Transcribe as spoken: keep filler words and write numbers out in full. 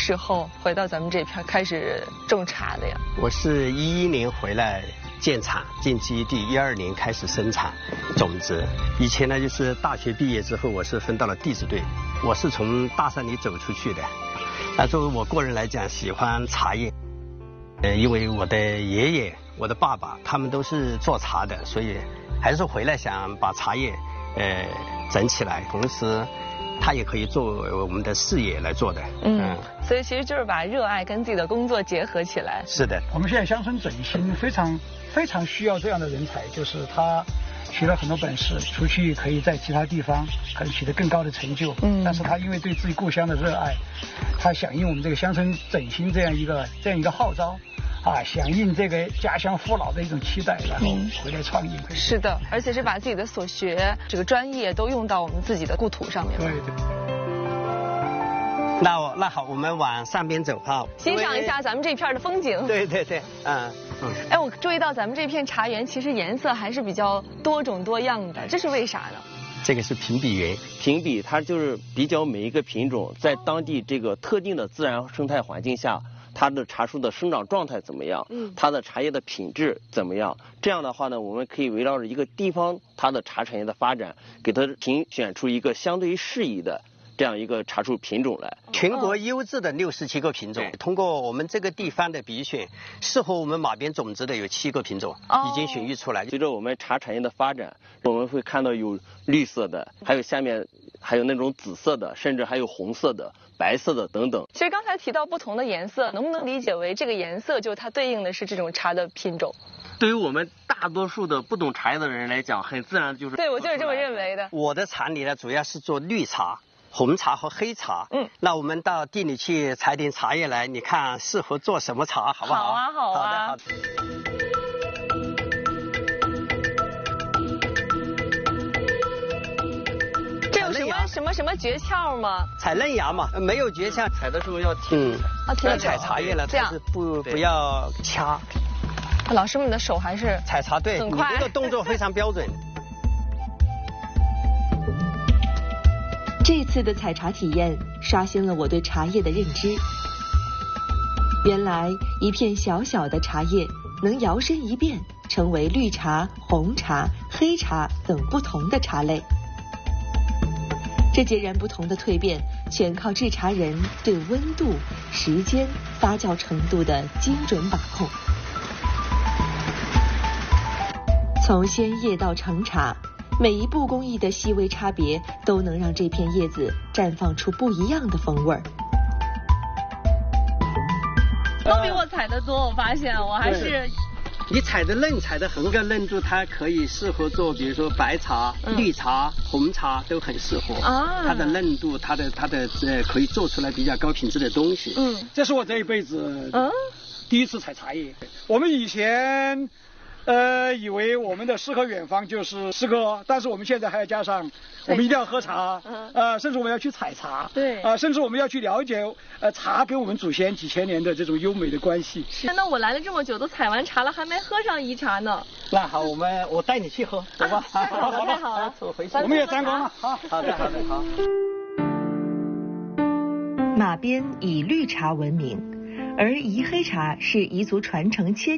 时候回到咱们这片开始种茶的呀？ 我是一一年回来建厂建基地，一二年开始生产种子。以前呢，就是大学毕业之后，我是分到了地质队，我是从大山里走出去的。那作为我个人来讲，喜欢茶叶，呃，因为我的爷爷、我的爸爸他们都是做茶的，所以还是回来想把茶叶呃整起来，同时它也可以作为我们的事业来做的。 嗯，嗯所以其实就是把热爱跟自己的工作结合起来。 是的， 我们现在乡村振兴非常非常需要这样的人才，就是他学了很多本事，出去可以在其他地方可能取得更高的成就。嗯，但是他因为对自己故乡的热爱，他响应我们这个乡村振兴这样一个这样一个号召。啊，响应这个家乡父老的一种期待，然后回来创业。嗯、 是的，而且是把自己的所学、这个专业都用到我们自己的故土上面。 对对。 那我那好，我们往上边走哈， 欣赏一下咱们这片的风景。 对对对，嗯嗯。哎，我注意到咱们这片茶园其实颜色还是比较多种多样的，这是为啥呢？ 这个是评比园， 评比它就是比较每一个品种在当地这个特定的自然生态环境下。它的茶树的生长状态怎么样？嗯，它的茶叶的品质怎么样？这样的话呢，我们可以围绕着一个地方它的茶产业的发展，给它评选出一个相对于适宜的这样一个茶树品种来。 全国优质的六十七个品种，通过我们这个地方的比选，适合我们马边种植的有七个品种，已经选育出来。 随着我们茶产业的发展，我们会看到有绿色的，还有下面还有那种紫色的，甚至还有红色的。白色的等等。 其实刚才提到不同的颜色，能不能理解为这个颜色就是它对应的是这种茶的品种？ 对于我们大多数的不懂茶叶的人来讲，很自然就是。 对，我就是这么认为的。 我的厂里呢，主要是做绿茶、红茶和黑茶。嗯。那我们到地里去采点茶叶来，你看适合做什么茶，好不好？ 好啊，好啊。 好的，好的。 什么什么诀窍吗？ 采嫩芽嘛，没有诀窍， 采的时候要停。 嗯，啊，停。采茶叶了，这样不不要掐。 老师们，你的手还是采茶对， 很快， 你这个动作非常标准。 这次的采茶体验刷新了我对茶叶的认知。原来一片小小的茶叶能摇身一变，成为绿茶、红茶、黑茶等不同的茶类。这截然不同的蜕变，全靠制茶人对温度、时间、发酵程度的精准把控。从鲜叶到成茶，每一步工艺的细微差别，都能让这片叶子绽放出不一样的风味儿。 都比我采的多，我发现我还是。 你采的嫩，采的很，这个嫩度它可以适合做，比如说白茶、嗯、绿茶、红茶都很适合。啊，它的嫩度，它的它的呃，可以做出来比较高品质的东西。 嗯，这是我这一辈子嗯第一次采茶叶。我们以前呃以为我们的诗和远方就是诗歌，但是我们现在还要加上，我们一定要喝茶，呃，甚至我们要去采茶。对，啊、呃，甚至我们要去了解呃茶跟我们祖先几千年的这种优美的关系。 是，那我来了这么久，都采完茶了，还没喝上宜茶呢。 那好，我们我带你去喝，走吧。 太好了，太好了， 走回去。 我们也沾光了。好， 好的，好的，好。 马边以绿茶闻名，而宜黑茶是彝族传承切。